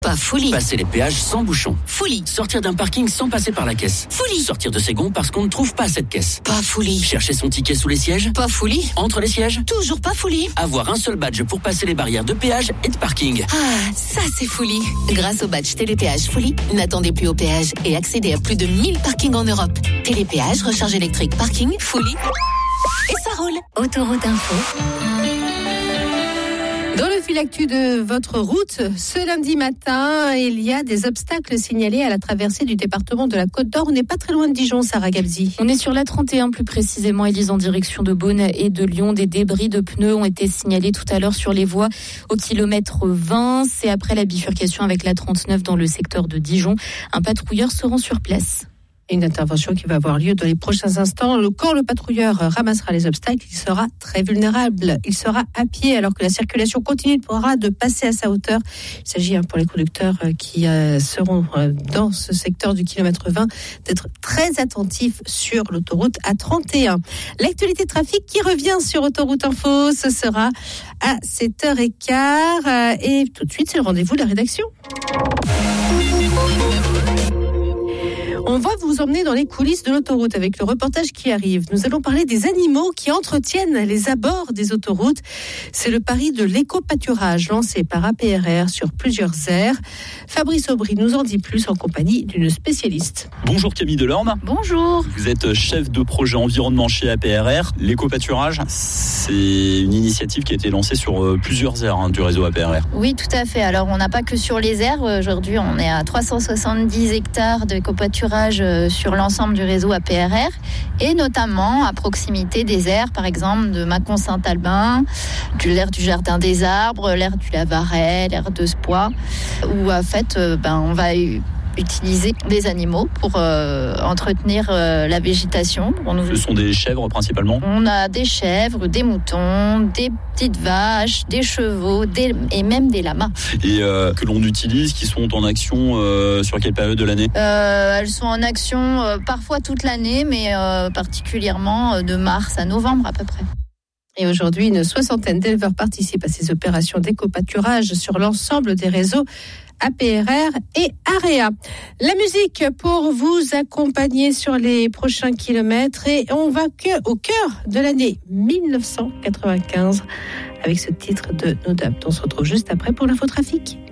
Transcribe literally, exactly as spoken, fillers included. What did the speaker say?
Pas Fouli. Passer les péages sans bouchon. Fouli. Sortir d'un parking sans passer par la caisse. Fouli. Sortir de ses gonds parce qu'on ne trouve pas cette caisse. Pas Fouli. Chercher son ticket sous les sièges. Pas Fouli. Entre les sièges. Toujours pas Fouli. Avoir un seul badge pour passer les barrières de péage et de parking. Ah, ça c'est Fouli. Grâce au badge Télépéage Fouli, n'attendez plus au péage et accédez à plus de mille parkings en Europe. Télépéage, recharge électrique, parking, Fouli. Et ça roule. Autoroute Info. Dans le fil actu de votre route, ce lundi matin, il y a des obstacles signalés à la traversée du département de la Côte d'Or. On n'est pas très loin de Dijon, Sarah Gabzi. On est sur la trente et un plus précisément, Élise, en direction de Beaune et de Lyon. Des débris de pneus ont été signalés tout à l'heure sur les voies au kilomètre vingt. C'est après la bifurcation avec la trente-neuf dans le secteur de Dijon. Un patrouilleur se rend sur place. Une intervention qui va avoir lieu dans les prochains instants. Quand le patrouilleur ramassera les obstacles, il sera très vulnérable. Il sera à pied alors que la circulation continue pourra de passer à sa hauteur. Il s'agit hein, pour les conducteurs qui euh, seront euh, dans ce secteur du kilomètre vingt d'être très attentifs sur l'autoroute A trente et un. L'actualité trafic qui revient sur Autoroute Info, ce sera à sept heures quinze. Euh, et tout de suite, c'est le rendez-vous de la rédaction. On va vous emmener dans les coulisses de l'autoroute avec le reportage qui arrive. Nous allons parler des animaux qui entretiennent les abords des autoroutes. C'est le pari de l'éco-pâturage lancé par A P R R sur plusieurs aires. Fabrice Aubry nous en dit plus en compagnie d'une spécialiste. Bonjour Camille Delorme. Bonjour. Vous êtes chef de projet environnement chez A P R R. L'éco-pâturage, c'est une initiative qui a été lancée sur plusieurs aires hein, du réseau A P R R. Oui, tout à fait. Alors, on n'a pas que sur les aires. Aujourd'hui, on est à trois cent soixante-dix hectares d'éco-pâturage sur l'ensemble du réseau A P R R et notamment à proximité des aires, par exemple de Mâcon-Saint-Albin, de l'aire du Jardin des Arbres, l'aire du Lavaret, l'aire de Spoix, où en fait ben, on va utiliser des animaux pour euh, entretenir euh, la végétation. Nous... Ce sont des chèvres principalement ? On a des chèvres, des moutons, des petites vaches, des chevaux des... et même des lamas. Et euh, que l'on utilise, qui sont en action euh, sur quelle période de l'année ? euh, Elles sont en action euh, parfois toute l'année, mais euh, particulièrement euh, de mars à novembre à peu près. Et aujourd'hui, une soixantaine d'éleveurs participent à ces opérations d'éco-pâturage sur l'ensemble des réseaux A P R R et AREA. La musique pour vous accompagner sur les prochains kilomètres et on va au cœur de l'année dix-neuf cent quatre-vingt-quinze avec ce titre de No Doubt. On se retrouve juste après pour l'infotrafic.